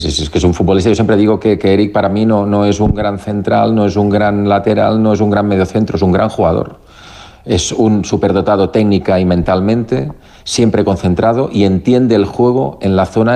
Es que es un futbolista. Yo siempre digo que Eric para mí no es un gran central, no es un gran lateral, no es un gran mediocentro, es un gran jugador. Es un superdotado técnica y mentalmente, siempre concentrado y entiende el juego en la zona